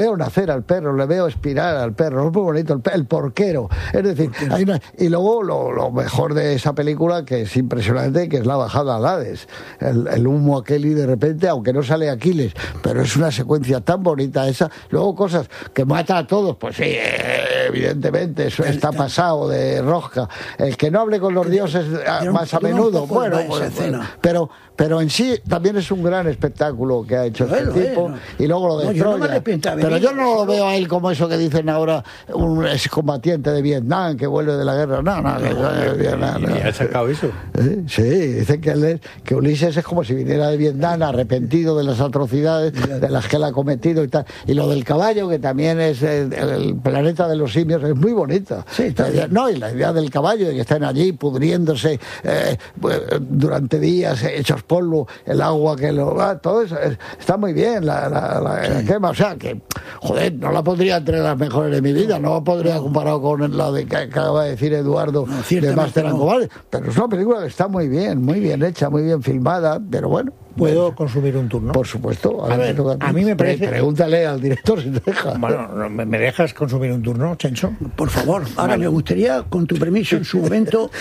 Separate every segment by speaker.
Speaker 1: veo nacer al perro, le veo expirar al perro, es muy bonito, el porquero. Es decir, y luego lo mejor de esa película, que es impresionante, que es la bajada al Hades. El humo aquel y de repente, aunque no sale Aquiles, pero es una secuencia tan bonita esa. Luego cosas que mata a todos, pues sí, evidentemente, eso está pasado de rosca. El que no hable con los dioses más a menudo, bueno, pero en sí también es un gran espectáculo que ha hecho este tipo. Y luego lo de Troya. Pero yo no lo veo a él como eso que dicen ahora, un excombatiente de Vietnam que vuelve de la guerra. No.
Speaker 2: ¿Y ha sacado eso?
Speaker 1: Sí, dicen que Ulises es como si viniera de Vietnam arrepentido de las atrocidades de las que él ha cometido y tal. Y lo del caballo, que también es el planeta de los simios, es muy bonita. Sí, y la idea del caballo, de que estén allí pudriéndose durante días, hechos polvo, el agua que todo eso está muy bien, la quema. O sea que, joder, no la pondría entre las mejores de mi vida, no la podría comparado con la de que acaba de decir Eduardo de Master and Commander, pero es una película que está muy bien hecha, muy bien filmada, pero bueno.
Speaker 3: ¿Puedo consumir un turno?
Speaker 1: Por supuesto.
Speaker 3: A mí me parece...
Speaker 1: Pregúntale al director si te deja.
Speaker 3: Bueno, ¿me dejas consumir un turno, Chencho?
Speaker 4: Por favor. Ahora me gustaría, con tu permiso, en su momento,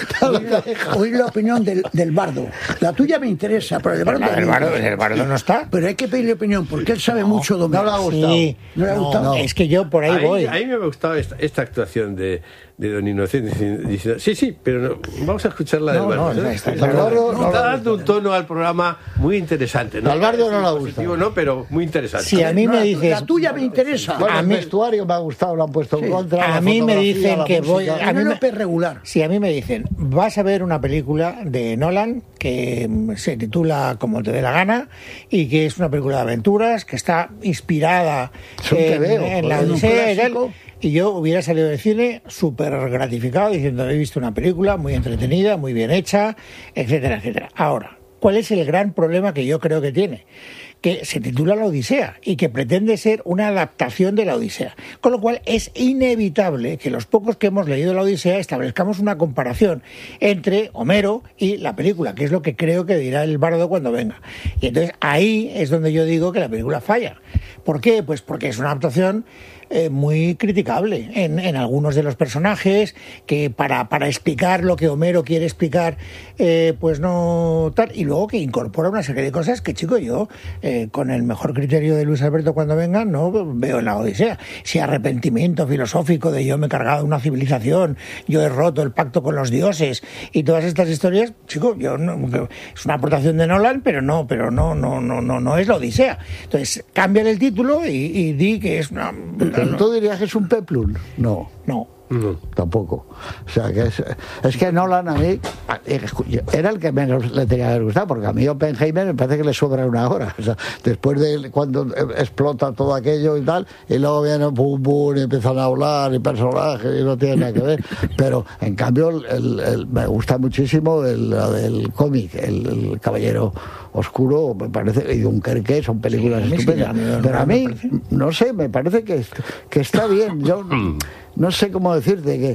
Speaker 4: oír la opinión del bardo. La tuya me interesa, pero el
Speaker 3: bardo no está.
Speaker 4: Pero hay que pedirle opinión, porque él sabe mucho de
Speaker 1: No le ha gustado.
Speaker 3: Sí,
Speaker 4: ¿No le ha gustado?
Speaker 3: Es que yo por ahí voy.
Speaker 2: A mí me ha gustado esta actuación de don Inocente diciendo, sí, pero vamos a escucharla del bardo.
Speaker 3: Está
Speaker 2: dando un tono al programa muy interesante, ¿no?
Speaker 1: Al bardo no le gusta.
Speaker 2: No, pero muy interesante.
Speaker 3: Si a mí me dices...
Speaker 4: La tuya me interesa.
Speaker 1: Bueno,
Speaker 4: a
Speaker 1: el
Speaker 4: mí
Speaker 1: vestuario me ha gustado, lo han puesto en contra.
Speaker 3: A mí me dicen que voy...
Speaker 4: A mí me regular.
Speaker 3: Si a mí me dicen, vas a ver una película de Nolan que se titula Como te dé la gana y que es una película de aventuras, que está inspirada en la Odisea y tal... Y yo hubiera salido del cine súper gratificado diciendo, he visto una película muy entretenida, muy bien hecha, etcétera, etcétera. Ahora, ¿cuál es el gran problema que yo creo que tiene? Que se titula La Odisea y que pretende ser una adaptación de La Odisea. Con lo cual es inevitable que los pocos que hemos leído La Odisea establezcamos una comparación entre Homero y la película, que es lo que creo que dirá el bardo cuando venga. Y entonces ahí es donde yo digo que la película falla. ¿Por qué? Pues porque es una adaptación muy criticable en algunos de los personajes, que para explicar lo que Homero quiere explicar, pues no tal, y luego que incorpora una serie de cosas que, chico, yo con el mejor criterio de Luis Alberto cuando venga no veo en la Odisea. Si arrepentimiento filosófico de yo me he cargado una civilización, yo he roto el pacto con los dioses y todas estas historias, chico, yo no, es una aportación de Nolan, pero no es la Odisea. Entonces cámbiale el título y di que es una...
Speaker 1: ¿Tú dirías que es un peplum? No. Tampoco. O sea, que es que Nolan a mí era el que menos le tenía que haber gustado, porque a mí Oppenheimer me parece que le sobra una hora. O sea, después de cuando explota todo aquello y tal, y luego viene pum pum y empiezan a hablar y personajes y no tiene nada que ver. Pero en cambio me gusta muchísimo el cómic, el Caballero Oscuro, me parece, y Dunkerque, son películas estupendas. Pero a mí, no sé, me parece que está bien. Yo no sé cómo decirte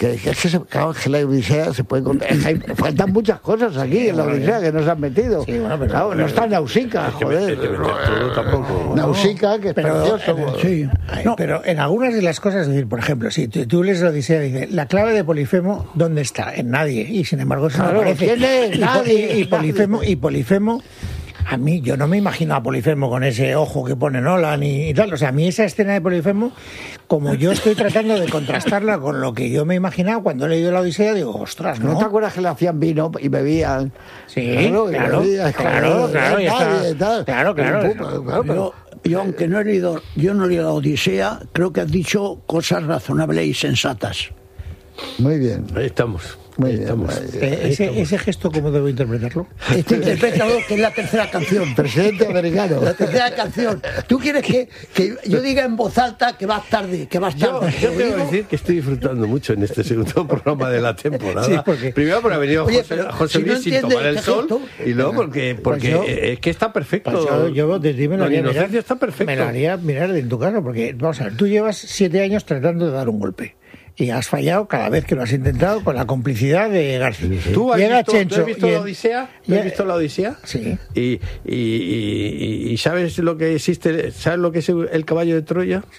Speaker 1: que la Odisea se puede contar. Faltan muchas cosas aquí en la Odisea que no se han metido. Sí, bueno, pero, claro, no está Nausicaa, joder. Nausicaa, que es precioso.
Speaker 3: Pero en algunas de las cosas, es decir, por ejemplo, si tú lees la Odisea, dice, la clave de Polifemo, ¿dónde está? En nadie. Y sin embargo, eso no aparece.
Speaker 1: ¿Quién es? Nadie.
Speaker 3: Y Polifemo, a mí, yo no me imagino a Polifemo con ese ojo que pone Nolan y tal. O sea, a mí esa escena de Polifemo, como yo estoy tratando de contrastarla con lo que yo me imaginaba cuando he leído la Odisea, digo, ostras, ¿no?
Speaker 1: ¿No te acuerdas que le hacían vino y bebían?
Speaker 3: Sí, claro.
Speaker 4: Pero yo, aunque no he leído la Odisea, creo que has dicho cosas razonables y sensatas.
Speaker 1: Muy bien.
Speaker 2: Ahí estamos.
Speaker 1: Muy bien.
Speaker 3: Ese gesto, ¿cómo debo interpretarlo?
Speaker 4: Interprétalo, que es la tercera canción.
Speaker 1: Presidente americano.
Speaker 4: La tercera canción. ¿Tú quieres que yo diga en voz alta que vas tarde?
Speaker 2: Yo tengo que decir que estoy disfrutando mucho en este segundo programa de la temporada.
Speaker 3: Sí, porque...
Speaker 2: Primero por haber venido José Luis sin tomar el sol, y luego porque es que está perfecto.
Speaker 3: Yo de ti me lo haría
Speaker 2: mirar, está perfecto.
Speaker 3: Me lo haría mirar en tu casa, porque, vamos a ver, tú llevas 7 años tratando de dar un golpe. y has fallado cada vez que lo has intentado con la complicidad de García.
Speaker 2: ¿Tú has visto la Odisea? ¿Has visto la Odisea?
Speaker 3: Sí.
Speaker 2: Y sabes lo que existe, ¿sabes lo que es el caballo de Troya?